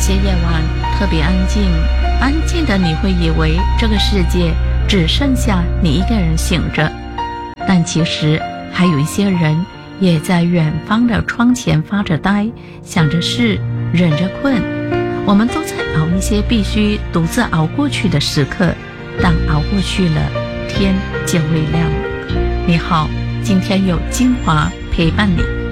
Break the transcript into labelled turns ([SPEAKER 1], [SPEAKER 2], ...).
[SPEAKER 1] 些夜晚特别安静，安静的你会以为这个世界只剩下你一个人醒着，但其实还有一些人也在远方的窗前发着呆，想着事，忍着困。我们都在熬一些必须独自熬过去的时刻，但熬过去了，天就会亮。你好，今天有精华陪伴你。